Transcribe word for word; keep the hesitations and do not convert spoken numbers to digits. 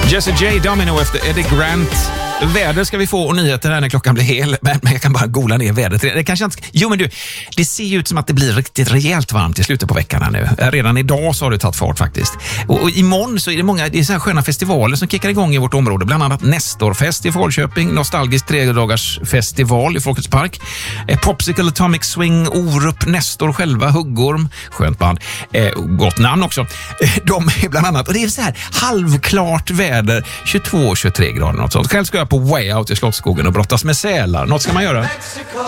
Jesse J. Domino efter Eddie Grant. Väder ska vi få och nyheter här när klockan blir hel. Men jag kan bara gola ner vädret. Det kanske inte... Jo men du, det ser ju ut som att det blir riktigt rejält varmt i slutet på veckan här nu. Redan idag så har det tagit fart faktiskt. Och, och imorgon så är det många det är så här sköna festivaler som kickar igång i vårt område. Bland annat Nestorfest i Falköping, Nostalgisk tredagars festival i Folkets park. Eh, Popsicle Atomic Swing, Orup, Nestor själva, Huggorm, skönt band. Eh, gott namn också. Eh, de är bland annat, och det är så här halvklart väder, tjugotvå till tjugotre grader något sånt. Själv ska jag på Way Out i Slottsskogen och brottas med sälar. Något ska man göra.